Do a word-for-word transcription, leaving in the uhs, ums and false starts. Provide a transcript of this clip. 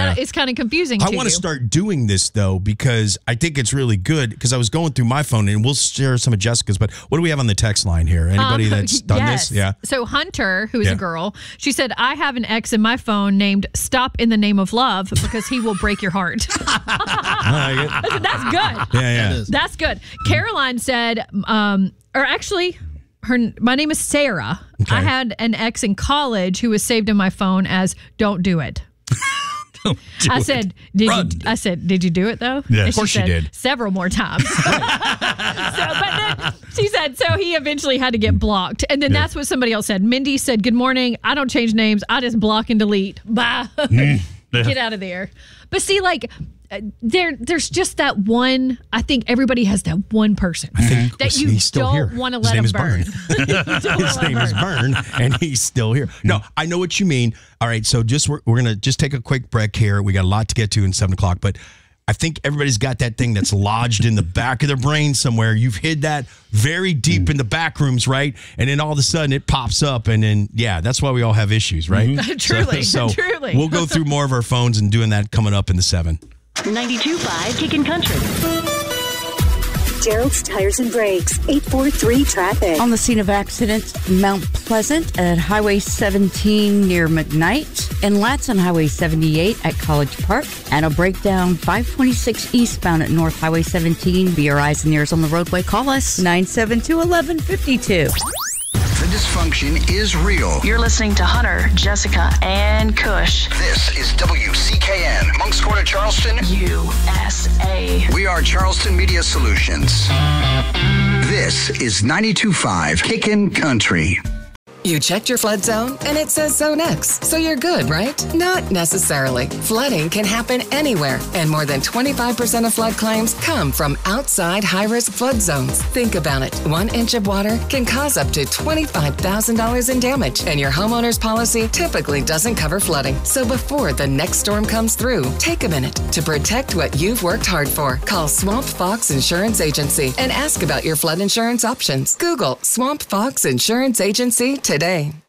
kind of it's kind of confusing. I to want to you. start doing this though because I think it's really good. Because I was going through my phone and we'll share some of Jessica's. But what do we have on the text line here? Anybody Um, that's done yes. this? Yeah. So Hunter, who is Yeah. a girl, she said, I have an ex in my phone named Stop in the Name of Love because he will break your heart. I said, that's good. Yeah, yeah. That's good. Caroline said, um, or actually, her my name is Sarah. Okay. I had an ex in college who was saved in my phone as "Don't do it." Don't do I it. said, "Did Run. you?" I said, "Did you do it though?" Yeah, And of course she you said, did. several more times. so, but then she said, so he eventually had to get blocked, and then Yeah. that's what somebody else said. Mindy said, "Good morning. I don't change names. I just block and delete. Bye. Mm. Get out of there." But see, like. Uh, there, there's just that one. I think everybody has that one person think that you he's still here. don't want to His let name him is burn. Burn. His name is Burn, and he's still here. No, I know what you mean. All right, so just we're, we're gonna just take a quick break here. We got a lot to get to in seven o'clock, but I think everybody's got that thing that's lodged in the back of their brain somewhere. You've hid that very deep in the back rooms, right? And then all of a sudden it pops up, and then yeah, that's why we all have issues, right? Truly, so, so truly. we'll go through more of our phones and doing that coming up in the seven. ninety-two point five Kickin' Country. Gerald's Tires and Brakes, eight four three traffic. On the scene of accident, Mount Pleasant at Highway seventeen near McKnight, and Latz on Highway seventy-eight at College Park, and a breakdown five twenty-six eastbound at North Highway seventeen. Be your eyes and ears on the roadway. Call us nine seven two, one one five two. The dysfunction is real. You're listening to Hunter, Jessica, and Kush. This is W C K N, Monk's Corner, Charleston, U S A. We are Charleston Media Solutions. This is ninety-two point five Kickin' Country. You checked your flood zone and it says Zone X, so you're good, right? Not necessarily. Flooding can happen anywhere, and more than twenty-five percent of flood claims come from outside high-risk flood zones. Think about it. One inch of water can cause up to twenty-five thousand dollars in damage, and your homeowner's policy typically doesn't cover flooding. So before the next storm comes through, take a minute to protect what you've worked hard for. Call Swamp Fox Insurance Agency and ask about your flood insurance options. Google Swamp Fox Insurance Agency today.